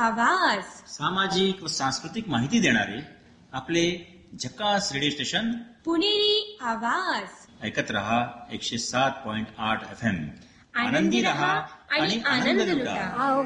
आवाज. सामाजिक व सांस्कृतिक माहिती देणारे आपले झकास रेडिओ स्टेशन पुणेरी आवाज. ऐकत रहा 107.8 FM. आनंदी रहा आणि आनंद लुटा.